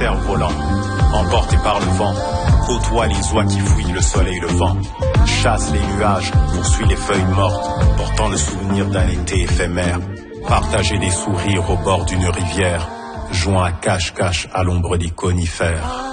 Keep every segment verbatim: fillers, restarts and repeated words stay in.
cerf-volant, emporté par le vent, côtoie les oies qui fouillent le soleil levant, chasse les nuages, poursuit les feuilles mortes, portant le souvenir d'un été éphémère, partager des sourires au bord d'une rivière, jouant à cache-cache à l'ombre des conifères.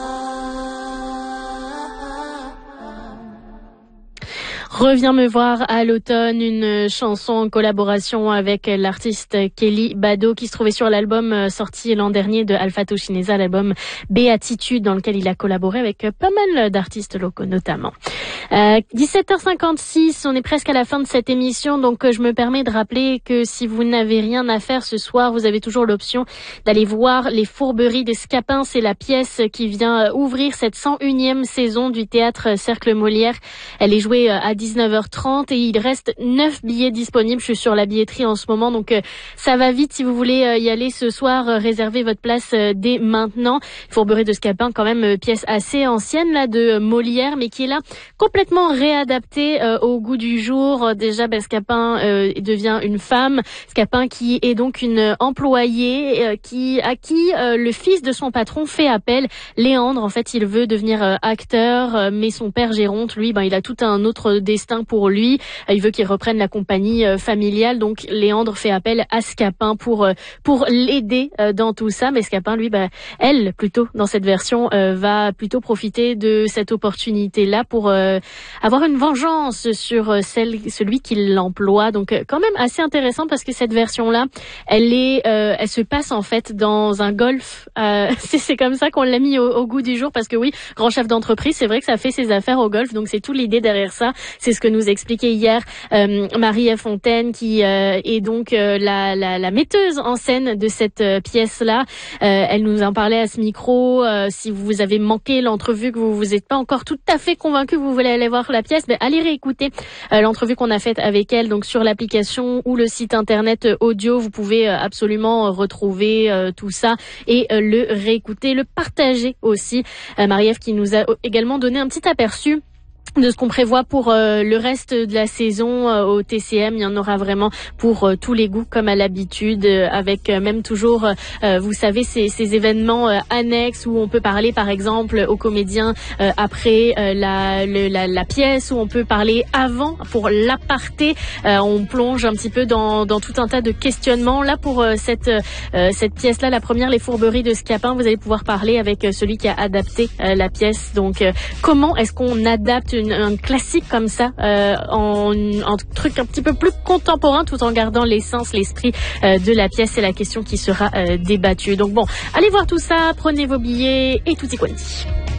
Reviens me voir à l'automne, une chanson en collaboration avec l'artiste Kelly Bado qui se trouvait sur l'album sorti l'an dernier de Alphato Shineza, l'album Béatitude, dans lequel il a collaboré avec pas mal d'artistes locaux notamment. Euh, dix-sept heures cinquante-six, on est presque à la fin de cette émission, donc je me permets de rappeler que si vous n'avez rien à faire ce soir, vous avez toujours l'option d'aller voir Les Fourberies de Scapin. C'est la pièce qui vient ouvrir cette cent unième saison du théâtre Cercle Molière. Elle est jouée à dix-neuf heures trente et il reste neuf billets disponibles. Je suis sur la billetterie en ce moment, donc euh, ça va vite. Si vous voulez euh, y aller ce soir, euh, réservez votre place euh, dès maintenant. Fourberie de Scapin, quand même euh, pièce assez ancienne là de Molière, mais qui est là complètement réadaptée euh, au goût du jour. Euh, déjà, ben, Scapin euh, devient une femme. Scapin qui est donc une employée euh, qui à qui euh, le fils de son patron fait appel. Léandre, en fait, il veut devenir euh, acteur, euh, mais son père Géronte, lui, ben il a tout un autre destin pour lui. Il veut qu'il reprenne la compagnie euh, familiale. Donc Léandre fait appel à Scapin pour euh, pour l'aider euh, dans tout ça. Mais Scapin, lui, bah, elle, plutôt dans cette version, euh, va plutôt profiter de cette opportunité-là pour euh, avoir une vengeance sur euh, celle celui qui l'emploie. Donc euh, quand même assez intéressant parce que cette version-là, elle est, euh, elle se passe en fait dans un golf. Euh, c'est, c'est comme ça qu'on l'a mis au, au goût du jour parce que oui, grand chef d'entreprise, c'est vrai que ça fait ses affaires au golf. Donc c'est tout l'idée derrière ça. C'est ce que nous expliquait hier euh, Marie Fontaine, qui euh, est donc euh, la, la, la metteuse en scène de cette euh, pièce-là. Euh, elle nous en parlait à ce micro. Euh, si vous avez manqué l'entrevue, que vous vous êtes pas encore tout à fait convaincu que vous voulez aller voir la pièce, ben allez réécouter euh, l'entrevue qu'on a faite avec elle, donc sur l'application ou le site internet euh, audio. Vous pouvez euh, absolument retrouver euh, tout ça et euh, le réécouter, le partager aussi. Euh, Marie-Ève qui nous a également donné un petit aperçu de ce qu'on prévoit pour euh, le reste de la saison euh, au T C M. Il y en aura vraiment pour euh, tous les goûts comme à l'habitude, euh, avec euh, même toujours, euh, vous savez, ces, ces événements euh, annexes où on peut parler par exemple aux comédiens euh, après euh, la, le, la, la pièce, où on peut parler avant pour l'aparté. Euh, on plonge un petit peu dans, dans tout un tas de questionnements. Là pour euh, cette, euh, cette pièce-là, la première, Les Fourberies de Scapin, vous allez pouvoir parler avec euh, celui qui a adapté euh, la pièce. Donc euh, comment est-ce qu'on adapte une un classique comme ça euh, en un truc un petit peu plus contemporain tout en gardant l'essence, l'esprit euh, de la pièce? C'est la question qui sera euh, débattue. Donc bon, allez voir tout ça, prenez vos billets et tutti quanti.